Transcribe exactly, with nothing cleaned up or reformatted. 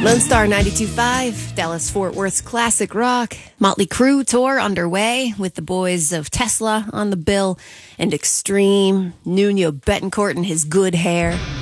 Lone Star ninety-two point five, Dallas-Fort Worth's classic rock. Motley Crue tour underway with the boys of Tesla on the bill and Extreme, Nuno Betancourt and his good hair.